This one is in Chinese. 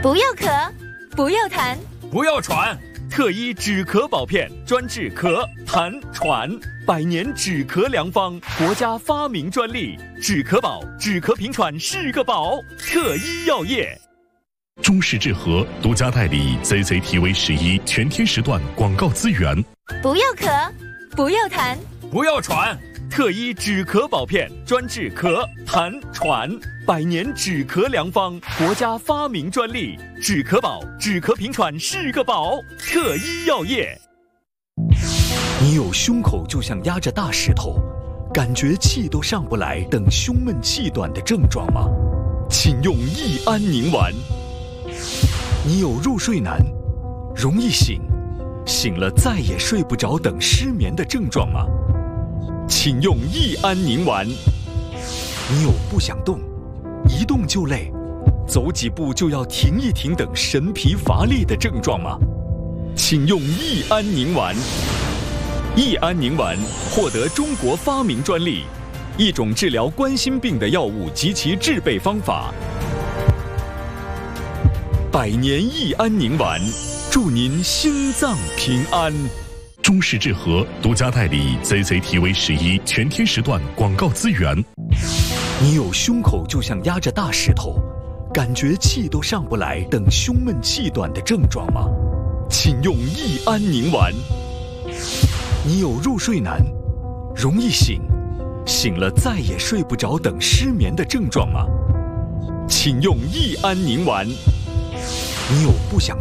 不要咳，不要痰， 不要喘，特医止咳宝片，专治咳、痰、喘，100年止咳良方，国家发明专利，止咳宝，止咳平喘是个宝，特医药业。 中式治和独家代理 CCTV11全天时段广告资源。 不要咳，不要痰， 不要喘，特医止咳宝片，专治咳、痰、喘，100年止咳良方，国家发明专利，止咳宝，止咳平喘是个宝，特医药业。 你有胸口就像压着大石头，感觉气都上不来等胸闷气短的症状吗？请用益安宁丸。你有入睡难、容易醒、醒了再也睡不着等失眠的症状吗？请用益安宁丸。你有不想动、一动就累、走几步就要停一停等神疲乏力的症状吗？请用益安宁丸。益安宁丸获得中国发明专利，一种治疗冠心病的药物及其制备方法。100年益安宁丸，祝您心脏平安。 中式治和独家代理 CCTV11全天时段广告资源。 你有胸口就像压着大石头，感觉气都上不来等胸闷气短的症状吗？请用益安宁丸。你有入睡难、容易醒、醒了再也睡不着等失眠的症状吗？请用益安宁丸。你有不想